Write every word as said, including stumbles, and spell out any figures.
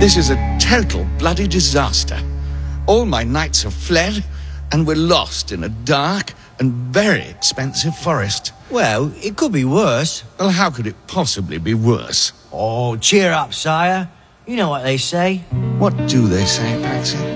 This is a total bloody disaster. All my knights have fled, and we're lost in a dark and very expensive forest. Well, it could be worse. Well, how could it possibly be worse? Oh, cheer up, sire. You know what they say. What do they say, Patsy?